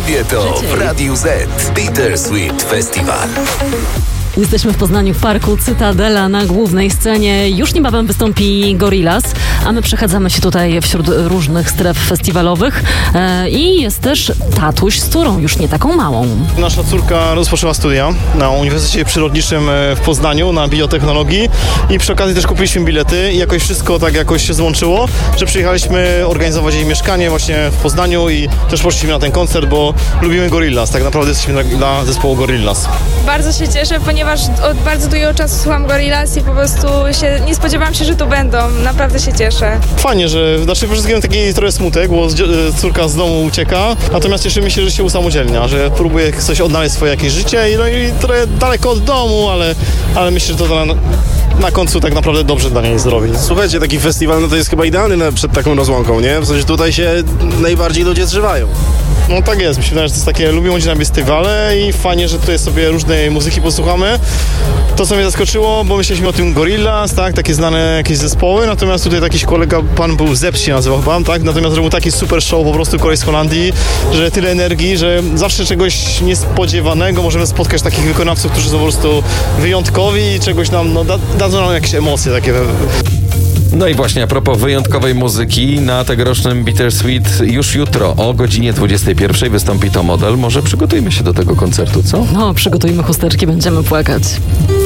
Lubię to w Radiu Z. Bittersweet Festival. Jesteśmy w Poznaniu w parku Cytadela na głównej scenie. Już niebawem wystąpi Gorillaz, a my przechadzamy się tutaj wśród różnych stref festiwalowych. I jest też tatuś z córą, już nie taką małą. Nasza córka rozpoczęła studia na Uniwersytecie Przyrodniczym w Poznaniu na biotechnologii i przy okazji też kupiliśmy bilety i jakoś wszystko tak jakoś się złączyło, że przyjechaliśmy organizować jej mieszkanie właśnie w Poznaniu i też poszliśmy na ten koncert, bo lubimy Gorillaz. Tak naprawdę jesteśmy dla zespołu Gorillaz. Bardzo się cieszę, ponieważ od bardzo długiego czasu słucham Gorillaz i po prostu nie spodziewałam się, że tu będą. Naprawdę się cieszę. Fajnie, że przede wszystkim taki trochę smutek, bo córka z domu ucieka, natomiast cieszymy się, że się usamodzielnia, że próbuje coś odnaleźć swoje jakieś życie i trochę daleko od domu, ale myślę, że to na końcu tak naprawdę dobrze dla niej zrobi. Słuchajcie, taki festiwal to jest chyba idealny przed taką rozłąką, nie? W sensie tutaj się najbardziej ludzie zżywają. No tak jest, mi się wydaje, że to jest takie, lubimy chodzić na festiwale i fajnie, że tutaj sobie różnej muzyki posłuchamy. To, co mnie zaskoczyło, bo myśleliśmy o tym Gorillaz, tak, takie znane jakieś zespoły, natomiast tutaj jakiś kolega, pan był Zeps się nazywał chyba, tak, natomiast robił taki super show po prostu kolej z Holandii, że tyle energii, że zawsze czegoś niespodziewanego możemy spotkać takich wykonawców, którzy są po prostu wyjątkowi i czegoś nam, dadzą nam jakieś emocje takie. No i właśnie a propos wyjątkowej muzyki, na tegorocznym Bittersweet już jutro o godzinie 21 wystąpi To Model. Może przygotujmy się do tego koncertu, co? No, przygotujmy chusteczki, będziemy płakać.